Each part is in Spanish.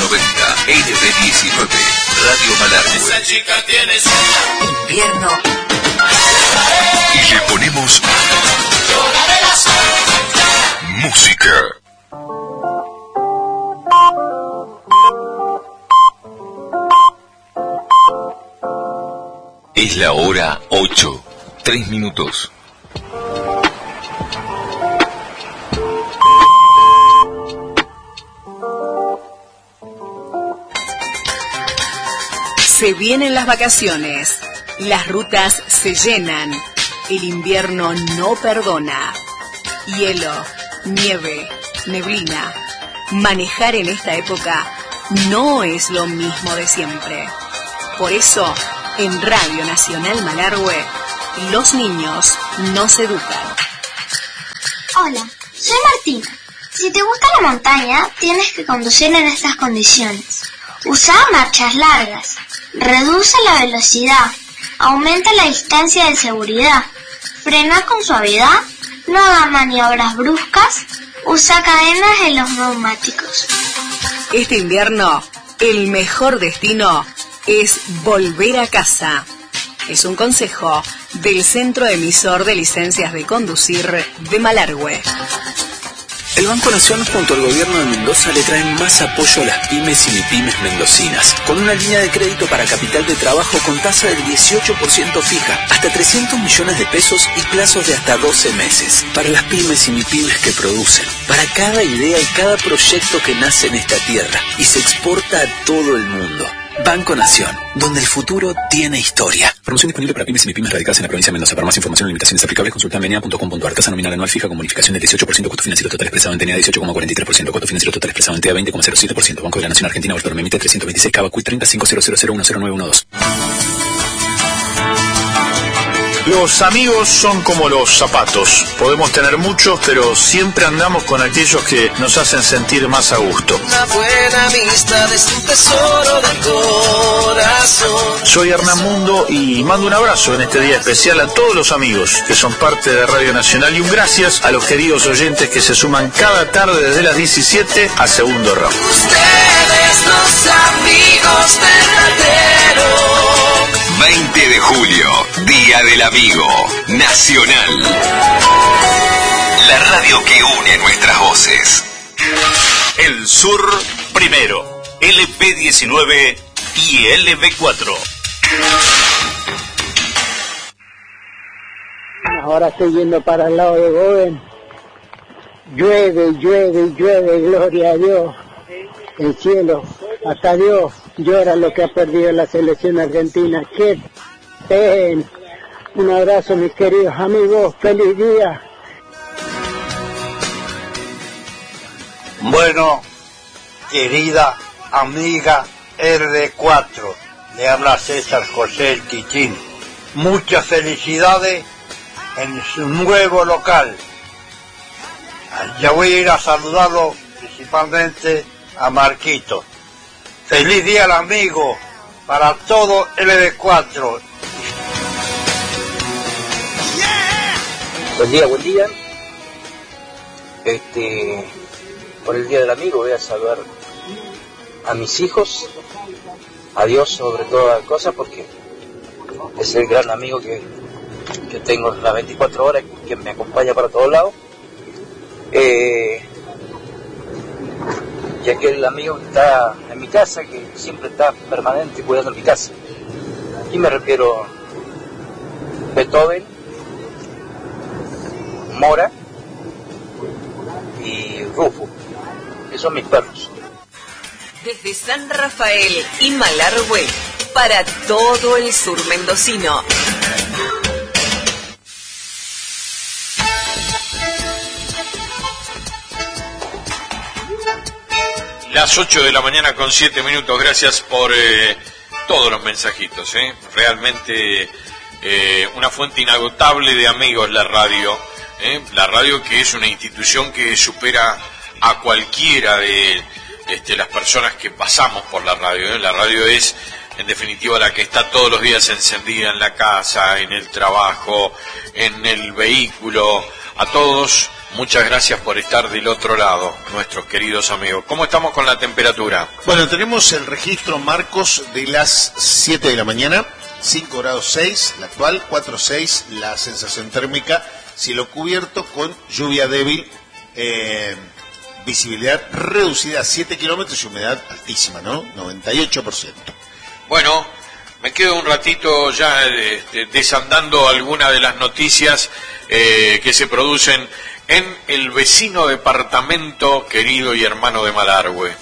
90, LB19, Radio Malargüe. Esa chica tiene sueño. Invierno. Y le ponemos música. Es la hora 8, 3 minutos. Se vienen las vacaciones, las rutas se llenan, el invierno no perdona. Hielo, nieve, neblina. Manejar en esta época no es lo mismo de siempre. Por eso, en Radio Nacional Malargüe, los niños nos educan. Hola, soy Martina. Si te gusta la montaña, tienes que conducir en estas condiciones. Usa marchas largas. Reduce la velocidad, aumenta la distancia de seguridad, frena con suavidad, no haga maniobras bruscas, usa cadenas en los neumáticos. Este invierno, el mejor destino es volver a casa. Es un consejo del Centro Emisor de Licencias de Conducir de Malargüe. El Banco Nación junto al gobierno de Mendoza le traen más apoyo a las pymes y mipymes mendocinas, con una línea de crédito para capital de trabajo con tasa del 18% fija, hasta 300 millones de pesos y plazos de hasta 12 meses. Para las pymes y mipymes que producen, para cada idea y cada proyecto que nace en esta tierra y se exporta a todo el mundo. Banco Nación, donde el futuro tiene historia. Promoción disponible para pymes y mipymes radicadas en la provincia de Mendoza. Para más información y limitaciones aplicables, consulta en menea.com.ar. Tasa nominal anual fija con bonificación del 18%, costo financiero total expresado en TNA 18,43%, costo financiero total expresado en TA 20,07%. Banco de la Nación Argentina, Volver, emite 326 Cava Cuit 305000100912. Los amigos son como los zapatos. Podemos tener muchos, pero siempre andamos con aquellos que nos hacen sentir más a gusto. Una buena amistad es un tesoro del corazón. Soy Hernán Mundo y mando un abrazo en este día especial a todos los amigos que son parte de Radio Nacional y un gracias a los queridos oyentes que se suman cada tarde desde las 17 a Segundo Round. Ustedes los amigos verdaderos. 20 de julio, Día del Amigo Nacional. La radio que une nuestras voces. El Sur primero, LP19 y LB4. Ahora estoy yendo para el lado de Boven. Llueve, llueve, llueve, gloria a Dios. El cielo, hasta Dios llora lo que ha perdido la selección argentina. ¡Qué pena! Un abrazo, mis queridos amigos. ¡Feliz día! Bueno, querida amiga RD4, le habla César José el Tichín. Muchas felicidades en su nuevo local. Ya voy a ir a saludarlo principalmente a Marquito. Feliz día al amigo para todo LD4. Buen día, buen día. Por el Día del Amigo voy a saludar a mis hijos, a Dios sobre todas las cosas, porque es el gran amigo que tengo las 24 horas, que me acompaña para todos lados. Y aquel amigo que está en mi casa, que siempre está permanente cuidando mi casa. Y me refiero a Beethoven, Mora y Rufo, que son mis perros. Desde San Rafael y Malargüe, para todo el sur mendocino. Las 8 de la mañana con 7 minutos. Gracias por todos los mensajitos. Realmente una fuente inagotable de amigos la radio. La radio, que es una institución que supera a cualquiera de las personas que pasamos por la radio. La radio es, en definitiva, la que está todos los días encendida en la casa, en el trabajo, en el vehículo. A todos Muchas gracias por estar del otro lado, nuestros queridos amigos. ¿Cómo estamos con la temperatura? Bueno, tenemos el registro Marcos de las 7 de la mañana, 5 grados 6, la actual, 4,6 la sensación térmica, cielo cubierto con lluvia débil, visibilidad reducida a 7 kilómetros y humedad altísima, ¿no? 98%. Bueno, me quedo un ratito ya desandando algunas de las noticias que se producen en el vecino departamento querido y hermano de Malargüe.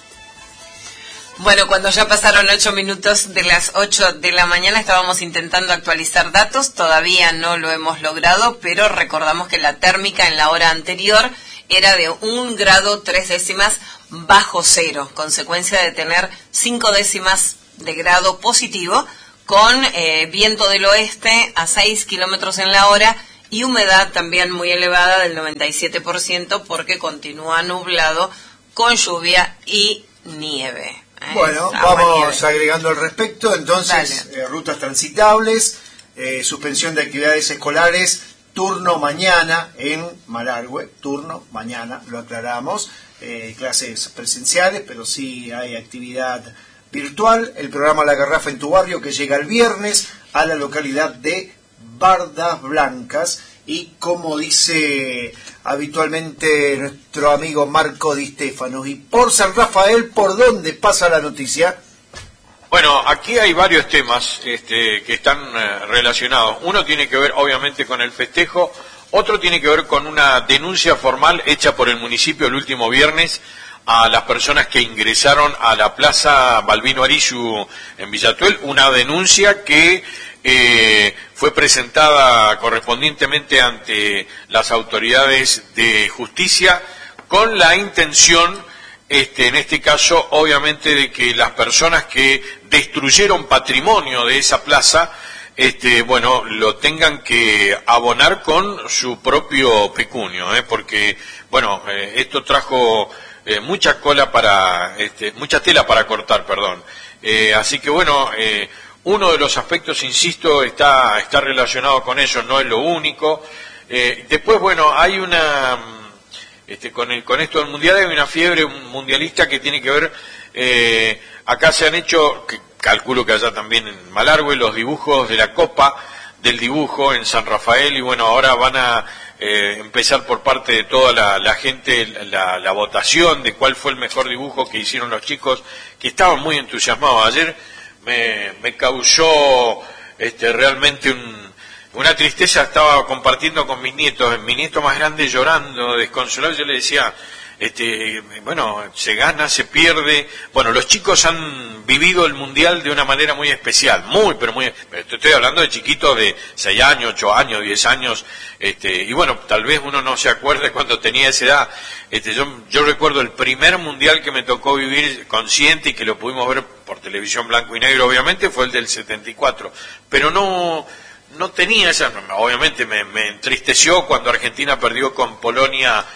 Bueno, cuando ya pasaron 8 minutos de las 8 de la mañana estábamos intentando actualizar datos, todavía no lo hemos logrado, pero recordamos que la térmica en la hora anterior era de 1 grado 3 décimas bajo cero, consecuencia de tener 5 décimas de grado positivo, con viento del oeste a 6 kilómetros en la hora y humedad también muy elevada del 97% porque continúa nublado con lluvia y nieve. Bueno, vamos agregando al respecto, entonces, rutas transitables, suspensión de actividades escolares, turno mañana en Malargüe, turno mañana, lo aclaramos, clases presenciales, pero sí hay actividad virtual, el programa La Garrafa en tu barrio que llega el viernes a la localidad de Bardas Blancas y como dice habitualmente nuestro amigo Marco Di Stefano, y por San Rafael, ¿por dónde pasa la noticia? Bueno, aquí hay varios temas que están relacionados. Uno tiene que ver obviamente con el festejo, otro tiene que ver con una denuncia formal hecha por el municipio el último viernes a las personas que ingresaron a la Plaza Balbino Arizzu en Villatuel, una denuncia que fue presentada correspondientemente ante las autoridades de justicia con la intención, en este caso, obviamente, de que las personas que destruyeron patrimonio de esa plaza, bueno, lo tengan que abonar con su propio pecunio, porque, bueno, esto trajo mucha cola para, mucha tela para cortar, perdón. Así que, bueno, uno de los aspectos, insisto, está relacionado con eso, no es lo único. Después, bueno, hay una, con esto del mundial hay una fiebre mundialista que tiene que ver, acá se han hecho, calculo que allá también en Malargüe, los dibujos de la Copa del Dibujo en San Rafael, y bueno, ahora van a empezar por parte de toda la gente la votación de cuál fue el mejor dibujo que hicieron los chicos, que estaban muy entusiasmados. Ayer me causó realmente una tristeza. Estaba compartiendo con mis nietos, mi nieto más grande llorando, desconsolado. Yo le decía, bueno, se gana, se pierde. Bueno, los chicos han vivido el mundial de una manera muy especial, pero estoy hablando de chiquitos de 6 años, 8 años, 10 años, y bueno, tal vez uno no se acuerde cuando tenía esa edad. Yo recuerdo el primer mundial que me tocó vivir consciente y que lo pudimos ver por televisión blanco y negro, obviamente, fue el del 74, pero no tenía esa, obviamente me entristeció cuando Argentina perdió con Polonia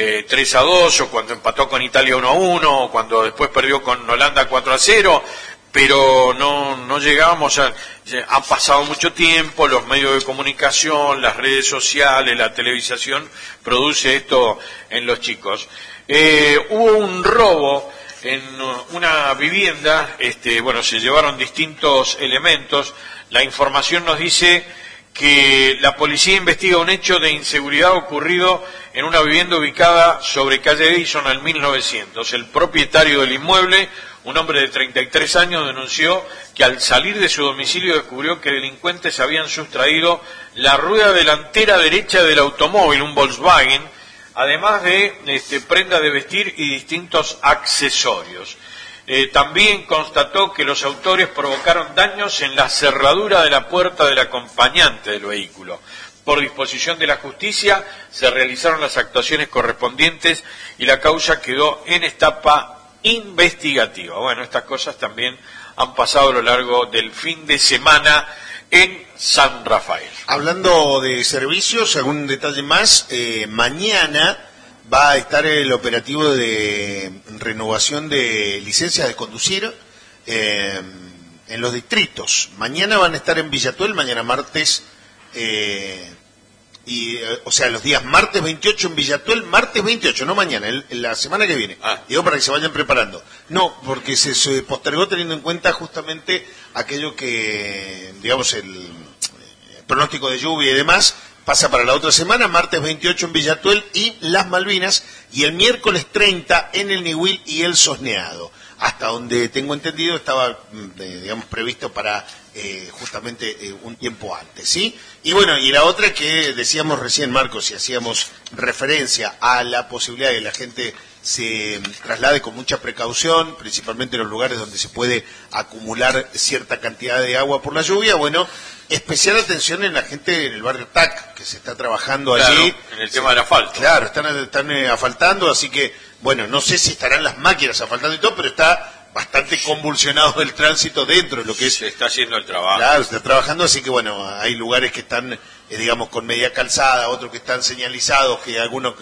3-2, o cuando empató con Italia 1-1, o cuando después perdió con Holanda 4-0, pero no llegábamos ha pasado mucho tiempo, los medios de comunicación, las redes sociales, la televisación produce esto en los chicos. Hubo un robo en una vivienda, bueno, se llevaron distintos elementos. La información nos dice que la policía investiga un hecho de inseguridad ocurrido en una vivienda ubicada sobre calle Edison al 1900. El propietario del inmueble, un hombre de 33 años, denunció que al salir de su domicilio descubrió que delincuentes habían sustraído la rueda delantera derecha del automóvil, un Volkswagen, además de prenda de vestir y distintos accesorios. También constató que los autores provocaron daños en la cerradura de la puerta del acompañante del vehículo. Por disposición de la justicia se realizaron las actuaciones correspondientes y la causa quedó en etapa investigativa. Bueno, estas cosas también han pasado a lo largo del fin de semana en San Rafael. Hablando de servicios, algún detalle más, mañana va a estar el operativo de renovación de licencias de conducir en los distritos. Mañana van a estar en Villatuel, mañana martes Y, o sea, los días martes 28 en Villatuel, martes 28, no mañana, la semana que viene. Digo, para que se vayan preparando. No, porque se postergó teniendo en cuenta justamente aquello que, digamos, el pronóstico de lluvia y demás, pasa para la otra semana, martes 28 en Villatuel y Las Malvinas, y el miércoles 30 en el Niwil y el Sosneado. Hasta donde tengo entendido estaba, digamos, previsto para justamente un tiempo antes, ¿sí? Y bueno, y la otra que decíamos recién, Marcos, si hacíamos referencia a la posibilidad de que la gente se traslade con mucha precaución, principalmente en los lugares donde se puede acumular cierta cantidad de agua por la lluvia, bueno, especial atención en la gente en el barrio TAC, que se está trabajando allí. En el tema del asfalto. Claro, están asfaltando, así que, bueno, no sé si estarán las máquinas asfaltando y todo, pero está bastante convulsionado el tránsito dentro de lo que es... Se está haciendo el trabajo. Claro, se está trabajando, así que bueno, hay lugares que están, digamos, con media calzada, otros que están señalizados, que algunos